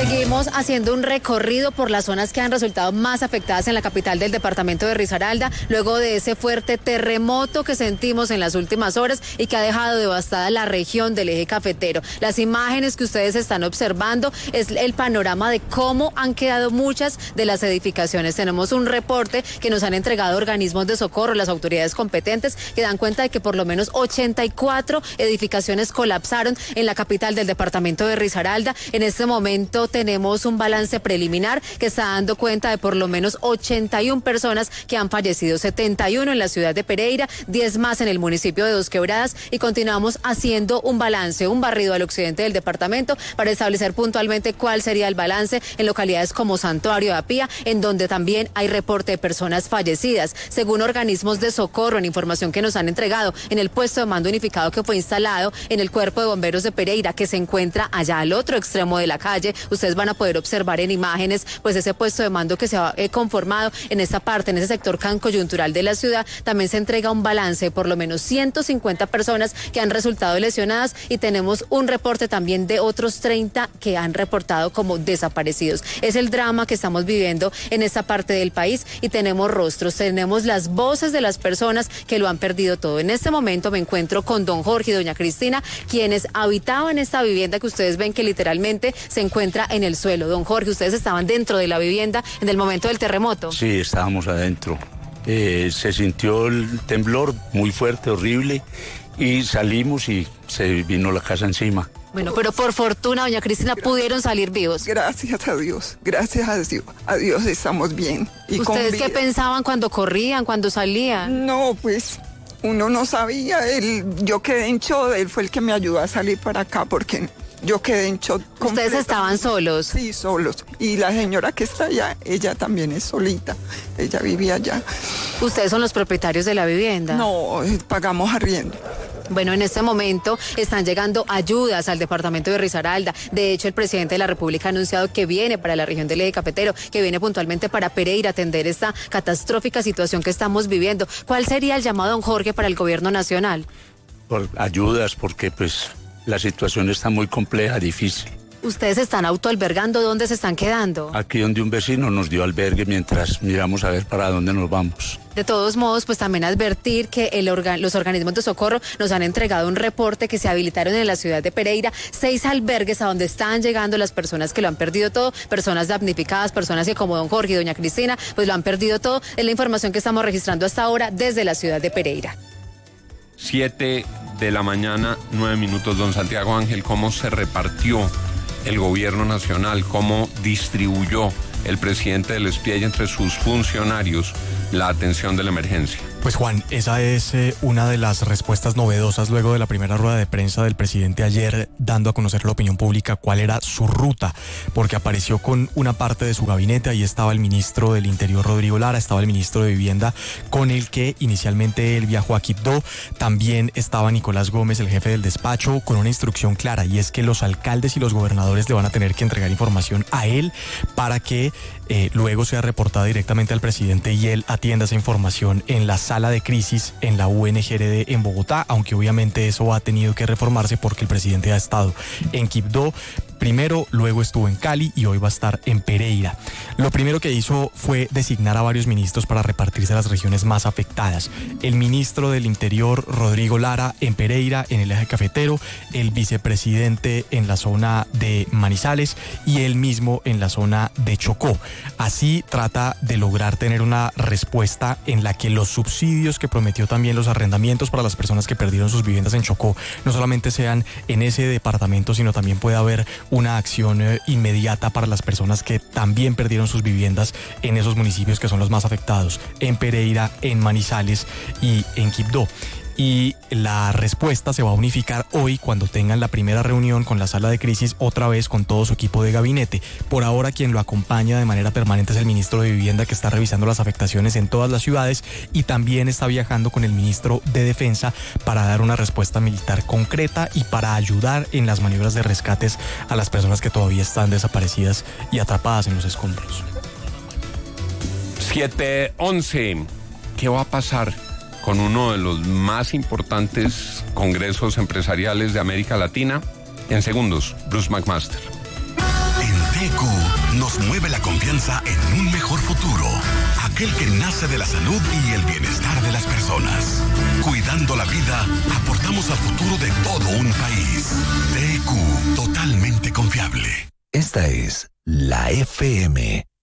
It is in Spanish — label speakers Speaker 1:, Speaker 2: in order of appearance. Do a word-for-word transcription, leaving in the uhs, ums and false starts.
Speaker 1: Seguimos haciendo un recorrido por las zonas que han resultado más afectadas en la capital del departamento de Risaralda, luego de ese fuerte terremoto que sentimos en las últimas horas y que ha dejado devastada la región del eje cafetero. Las imágenes que ustedes están observando es el panorama de cómo han quedado muchas de las edificaciones. Tenemos un reporte que nos han entregado organismos de socorro, las autoridades competentes, que dan cuenta de que por lo menos ochenta y cuatro edificaciones colapsaron en la capital del departamento de Risaralda. En este momento tenemos un balance preliminar que está dando cuenta de por lo menos ochenta y una personas que han fallecido, setenta y uno en la ciudad de Pereira, diez más en el municipio de Dos Quebradas, y continuamos haciendo un balance, un barrido al occidente del departamento para establecer puntualmente cuál sería el balance en localidades como Santuario de Apía, en donde también hay reporte de personas fallecidas. Según organismos de socorro, en información que nos han entregado en el puesto de mando unificado que fue instalado en el Cuerpo de Bomberos de Pereira, que se encuentra allá al otro extremo de la calle, ustedes van a poder observar en imágenes pues ese puesto de mando que se ha eh, conformado en esta parte, en ese sector coyuntural de la ciudad. También se entrega un balance de por lo menos ciento cincuenta personas que han resultado lesionadas, y tenemos un reporte también de otros treinta que han reportado como desaparecidos. Es el drama que estamos viviendo en esta parte del país, y tenemos rostros, tenemos las voces de las personas que lo han perdido todo. En este momento me encuentro con don Jorge y doña Cristina, quienes habitaban esta vivienda que ustedes ven que literalmente se encuentra en el suelo. Don Jorge, ustedes estaban dentro de la vivienda en el momento del terremoto.
Speaker 2: Sí, estábamos adentro. Eh, se sintió el temblor muy fuerte, horrible, y salimos y se vino la casa encima.
Speaker 1: Bueno, pero por fortuna, doña Cristina, gracias, pudieron salir vivos.
Speaker 3: Gracias a Dios, gracias a Dios, a Dios estamos bien. Y
Speaker 1: ¿ustedes qué pensaban cuando corrían, cuando salían?
Speaker 3: No, pues uno no sabía. Él, yo quedé en shock, él fue el que me ayudó a salir para acá porque yo quedé en shock.
Speaker 1: ¿Ustedes estaban solos?
Speaker 3: Sí, solos. Y la señora que está allá, ella también es solita, ella vivía allá.
Speaker 1: ¿Ustedes son los propietarios de la vivienda?
Speaker 3: No, pagamos arriendo.
Speaker 1: Bueno, en este momento están llegando ayudas al departamento de Risaralda. De hecho, el presidente de la República ha anunciado que viene para la región del eje cafetero, que viene puntualmente para Pereira a atender esta catastrófica situación que estamos viviendo. ¿Cuál sería el llamado, don Jorge, para el gobierno nacional?
Speaker 2: Por ayudas, porque pues la situación está muy compleja, difícil.
Speaker 1: ¿Ustedes están autoalbergando? ¿Dónde se están quedando?
Speaker 2: Aquí donde un vecino nos dio albergue mientras miramos a ver para dónde nos vamos.
Speaker 1: De todos modos, pues también advertir que el organ- los organismos de socorro nos han entregado un reporte que se habilitaron en la ciudad de Pereira seis albergues a donde están llegando las personas que lo han perdido todo, personas damnificadas, personas que como don Jorge y doña Cristina, pues lo han perdido todo. Es la información que estamos registrando hasta ahora desde la ciudad de Pereira.
Speaker 4: Siete de la mañana, nueve minutos, don Santiago Ángel, ¿cómo se repartió el gobierno nacional, cómo distribuyó el presidente del S P I entre sus funcionarios la atención de la emergencia?
Speaker 5: Pues Juan, esa es eh, una de las respuestas novedosas luego de la primera rueda de prensa del presidente ayer, dando a conocer a la opinión pública cuál era su ruta, porque apareció con una parte de su gabinete. Ahí estaba el ministro del Interior, Rodrigo Lara, estaba el ministro de Vivienda, con el que inicialmente él viajó a Quibdó. También estaba Nicolás Gómez, el jefe del despacho, con una instrucción clara, y es que los alcaldes y los gobernadores le van a tener que entregar información a él para que eh, luego sea reportada directamente al presidente y él atienda esa información en la sala de crisis en la U N G R D en Bogotá, aunque obviamente eso ha tenido que reformarse porque el presidente ha estado en Quibdó primero, luego estuvo en Cali y hoy va a estar en Pereira. Lo primero que hizo fue designar a varios ministros para repartirse a las regiones más afectadas. El ministro del Interior, Rodrigo Lara, en Pereira, en el eje cafetero, el vicepresidente en la zona de Manizales y él mismo en la zona de Chocó. Así trata de lograr tener una respuesta en la que los subsidios que prometió, también los arrendamientos para las personas que perdieron sus viviendas en Chocó, no solamente sean en ese departamento, sino también puede haber una acción eh, inmediata para las personas que también perdieron sus viviendas en esos municipios que son los más afectados, en Pereira, en Manizales y en Quibdó. Y la respuesta se va a unificar hoy cuando tengan la primera reunión con la sala de crisis, otra vez con todo su equipo de gabinete. Por ahora quien lo acompaña de manera permanente es el ministro de Vivienda, que está revisando las afectaciones en todas las ciudades, y también está viajando con el ministro de Defensa para dar una respuesta militar concreta y para ayudar en las maniobras de rescates a las personas que todavía están desaparecidas y atrapadas en los escombros.
Speaker 4: siete once. ¿Qué va a pasar con uno de los más importantes congresos empresariales de América Latina? En segundos, Bruce McMaster.
Speaker 6: T Q nos mueve la confianza en un mejor futuro, aquel que nace de la salud y el bienestar de las personas. Cuidando la vida, aportamos al futuro de todo un país. T Q, totalmente confiable.
Speaker 7: Esta es la F M.